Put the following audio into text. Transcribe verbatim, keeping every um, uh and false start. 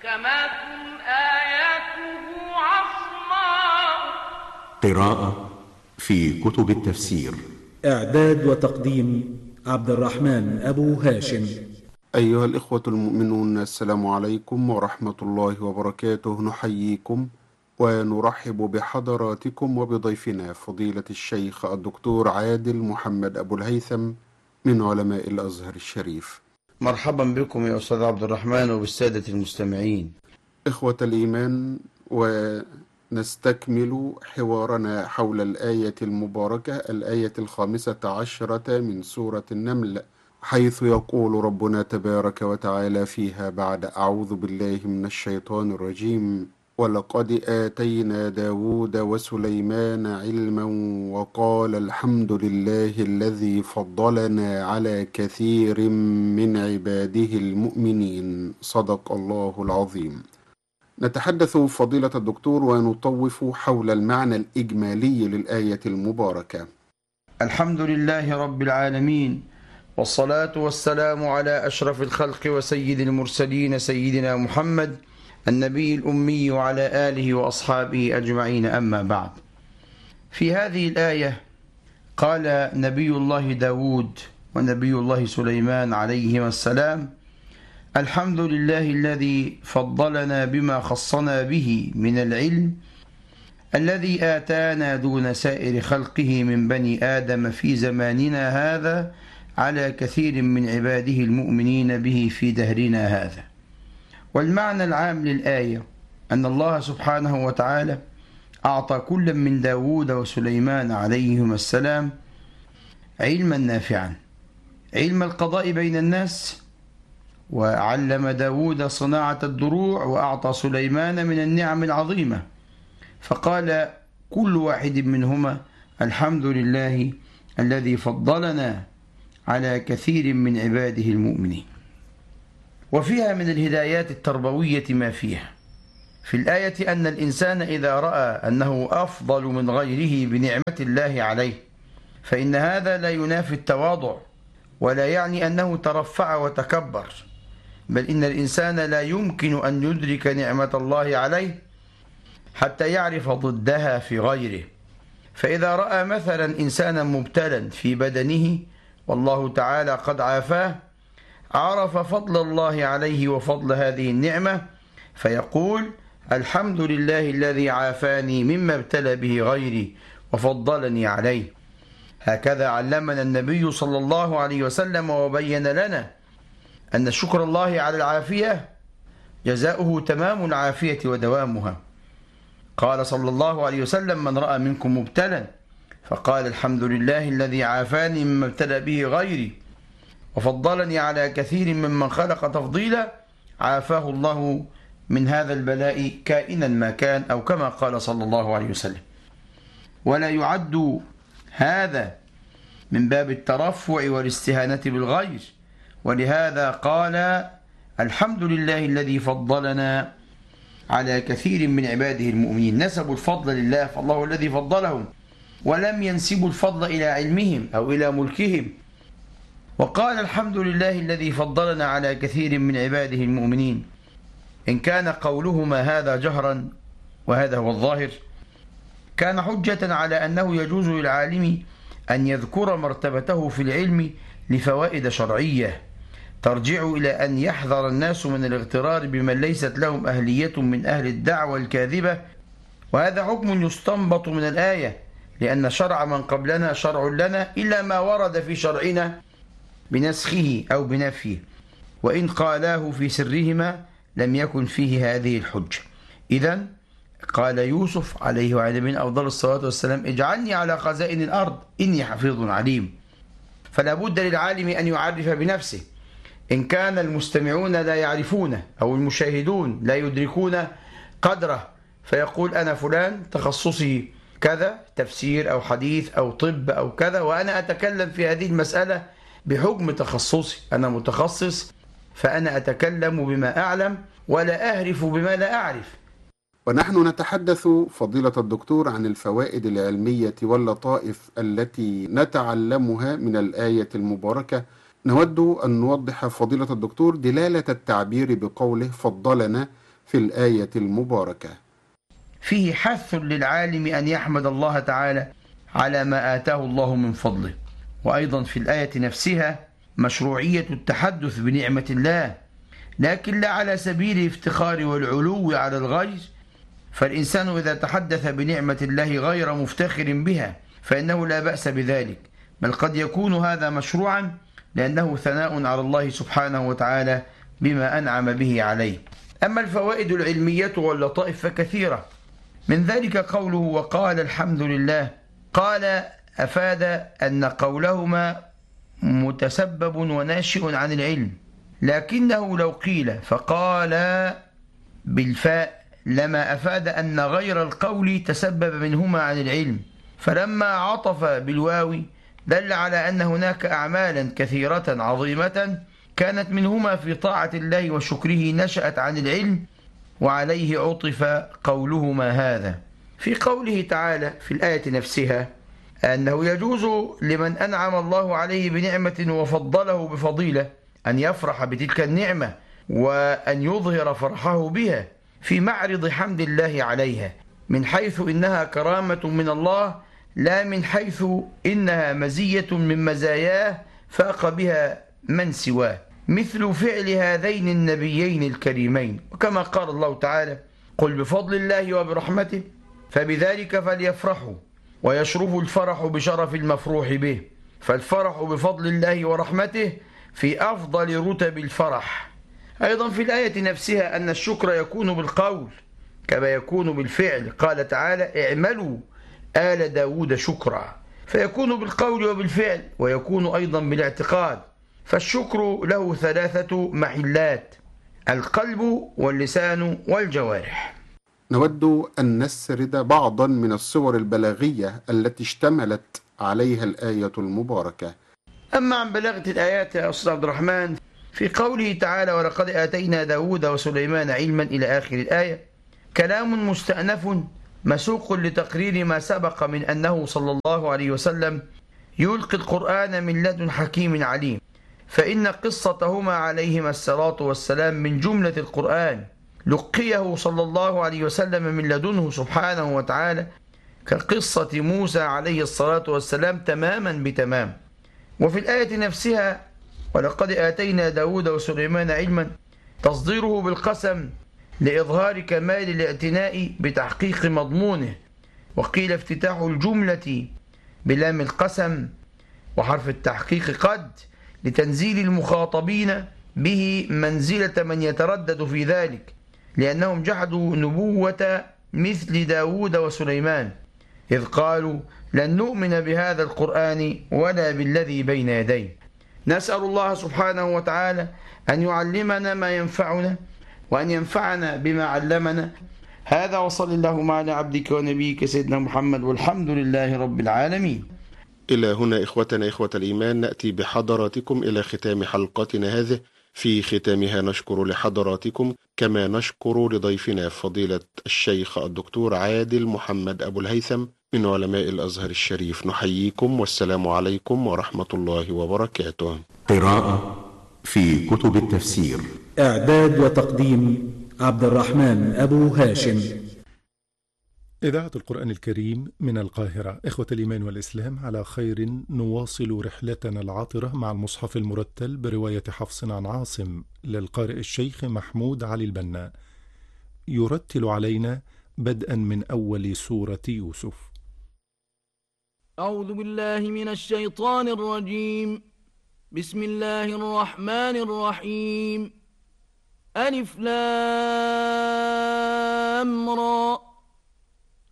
محكمات آياته عصماء. قراءة في كتب التفسير. إعداد وتقديم عبد الرحمن أبو هاشم. أيها الإخوة المؤمنون، السلام عليكم ورحمة الله وبركاته. نحييكم ونرحب بحضراتكم وبضيفنا فضيلة الشيخ الدكتور عادل محمد أبو الهيثم من علماء الأزهر الشريف. مرحبا بكم يا أستاذ عبد الرحمن وبالسادة المستمعين. إخوة الإيمان، ونستكمل حوارنا حول الآية المباركة، الآية الخامسة عشرة من سورة النمل، حيث يقول ربنا تبارك وتعالى فيها بعد أعوذ بالله من الشيطان الرجيم: ولقد آتينا داود وسليمان علما وقال الحمد لله الذي فضلنا على كثير من عباده المؤمنين. صدق الله العظيم. نتحدث فضيلة الدكتور ونطوف حول المعنى الإجمالي للآية المباركة. الحمد لله رب العالمين، والصلاة والسلام على أشرف الخلق وسيد المرسلين سيدنا محمد النبي الأمي وعلى آله وأصحابه أجمعين، أما بعد. في هذه الآية قال نبي الله داود ونبي الله سليمان عليهما السلام: الحمد لله الذي فضلنا بما خصنا به من العلم الذي آتانا دون سائر خلقه من بني آدم في زماننا هذا على كثير من عباده المؤمنين به في دهرنا هذا. والمعنى العام للآية أن الله سبحانه وتعالى أعطى كل من داود وسليمان عليهما السلام علما نافعا، علم القضاء بين الناس، وعلم داود صناعة الدروع، وأعطى سليمان من النعم العظيمة. فقال كل واحد منهما: الحمد لله الذي فضلنا على كثير من عباده المؤمنين. وفيها من الهدايات التربوية ما فيها. في الآية أن الإنسان إذا رأى أنه أفضل من غيره بنعمة الله عليه فإن هذا لا ينافي التواضع، ولا يعني أنه ترفع وتكبر، بل إن الإنسان لا يمكن أن يدرك نعمة الله عليه حتى يعرف ضدها في غيره. فإذا رأى مثلا إنسانا مبتلا في بدنه والله تعالى قد عافاه، عرف فضل الله عليه وفضل هذه النعمة فيقول: الحمد لله الذي عافاني مما ابتلى به غيري وفضلني عليه. هكذا علمنا النبي صلى الله عليه وسلم وبين لنا أن شكر الله على العافية جزاؤه تمام العافية ودوامها. قال صلى الله عليه وسلم: من رأى منكم مبتلا فقال الحمد لله الذي عافاني مما ابتلى به غيري وفضلني على كثير ممن خلق تفضيلا، عافاه الله من هذا البلاء كائنا ما كان، أو كما قال صلى الله عليه وسلم. ولا يعد هذا من باب الترفع والاستهانة بالغير، ولهذا قال: الحمد لله الذي فضلنا على كثير من عباده المؤمنين. نسبوا الفضل لله، فالله الذي فضلهم، ولم ينسبوا الفضل إلى علمهم أو إلى ملكهم. وقال: الحمد لله الذي فضلنا على كثير من عباده المؤمنين. إن كان قولهما هذا جهرا، وهذا هو الظاهر، كان حجة على أنه يجوز للعالم أن يذكر مرتبته في العلم لفوائد شرعية ترجع إلى أن يحذر الناس من الاغترار بمن ليست لهم أهلية من أهل الدعوة الكاذبة. وهذا حكم يستنبط من الآية، لأن شرع من قبلنا شرع لنا إلا ما ورد في شرعنا بنسخه أو بنفيه، وإن قالاه في سرهما لم يكن فيه هذه الحجة. إذن قال يوسف عليه وعلى من أفضل الصلاة والسلام: اجعلني على خزائن الأرض إني حفيظ عليم. فلا بد للعالم أن يعرف بنفسه. إن كان المستمعون لا يعرفونه أو المشاهدون لا يدركون قدره فيقول: أنا فلان تخصصي كذا، تفسير أو حديث أو طب أو كذا، وأنا أتكلم في هذه المسألة بحكم تخصصي، أنا متخصص فأنا أتكلم بما أعلم ولا أهرف بما لا أعرف. ونحن نتحدث فضيلة الدكتور عن الفوائد العلمية واللطائف التي نتعلمها من الآية المباركة. نود أن نوضح فضيلة الدكتور دلالة التعبير بقوله فضلنا في الآية المباركة؟ فيه حث للعالم أن يحمد الله تعالى على ما آتاه الله من فضله، وأيضا في الآية نفسها مشروعية التحدث بنعمة الله، لكن لا على سبيل الافتخار والعلو على الغير، فالإنسان إذا تحدث بنعمة الله غير مفتخر بها فإنه لا بأس بذلك، بل قد يكون هذا مشروعا لأنه ثناء على الله سبحانه وتعالى بما أنعم به عليه. أما الفوائد العلمية واللطائف فكثيرة، من ذلك قوله وقال الحمد لله. قال أفاد أن قولهما متسبب وناشئ عن العلم، لكنه لو قيل فقال بالفاء لما أفاد أن غير القول تسبب منهما عن العلم، فلما عطف بالواو دل على أن هناك أعمالا كثيرة عظيمة كانت منهما في طاعة الله وشكره نشأت عن العلم، وعليه عطف قولهما هذا. في قوله تعالى في الآية نفسها أنه يجوز لمن أنعم الله عليه بنعمة وفضله بفضيلة أن يفرح بتلك النعمة وأن يظهر فرحه بها في معرض حمد الله عليها، من حيث إنها كرامة من الله، لا من حيث إنها مزية من مزاياه فاق بها من سواه، مثل فعل هذين النبيين الكريمين. وكما قال الله تعالى قل بفضل الله وبرحمته فبذلك فليفرحوا، ويشرف الفرح بشرف المفروح به، فالفرح بفضل الله ورحمته في أفضل رتب الفرح. أيضا في الآية نفسها أن الشكر يكون بالقول كما يكون بالفعل، قال تعالى اعملوا آل داود شكرا، فيكون بالقول وبالفعل، ويكون أيضا بالاعتقاد. فالشكر له ثلاثة محلات: القلب واللسان والجوارح. نود أن نسرد بعضا من الصور البلاغية التي اشتملت عليها الآية المباركة. أما عن بلاغة الآيات يا أستاذ عبد الرحمن، في قوله تعالى ولقد آتينا داود وسليمان علما إلى آخر الآية، كلام مستأنف مسوق لتقرير ما سبق من أنه صلى الله عليه وسلم يلقي القرآن من لدن حكيم عليم، فإن قصتهما عليهما الصلاة والسلام من جملة القرآن، لقيه صلى الله عليه وسلم من لدنه سبحانه وتعالى، كقصة موسى عليه الصلاة والسلام تماما بتمام. وفي الآية نفسها ولقد آتينا داود وسليمان علما تصديره بالقسم لإظهار كمال الاعتناء بتحقيق مضمونه، وقيل افتتاح الجملة بلام القسم وحرف التحقيق قد لتنزيل المخاطبين به منزلة من يتردد في ذلك، لأنهم جحدوا نبوة مثل داود وسليمان، إذ قالوا لن نؤمن بهذا القرآن ولا بالذي بين يديه. نسأل الله سبحانه وتعالى أن يعلمنا ما ينفعنا وأن ينفعنا بما علمنا. هذا وصل اللهم على عبدك ونبيك سيدنا محمد، والحمد لله رب العالمين. إلى هنا إخوتنا إخوة الإيمان نأتي بحضراتكم إلى ختام حلقتنا هذه. في ختامها نشكر لحضراتكم كما نشكر لضيفنا فضيلة الشيخ الدكتور عادل محمد أبو الهيثم من علماء الأزهر الشريف. نحييكم والسلام عليكم ورحمة الله وبركاته. قراءة في كتب التفسير، إعداد وتقديم عبد الرحمن أبو هاشم. إذاعة القرآن الكريم من القاهرة. إخوة الإيمان والإسلام، على خير نواصل رحلتنا العاطرة مع المصحف المرتل برواية حفص عن عاصم للقارئ الشيخ محمود علي البنا، يرتل علينا بدءا من أول سورة يوسف. أعوذ بالله من الشيطان الرجيم. بسم الله الرحمن الرحيم. ألف لام را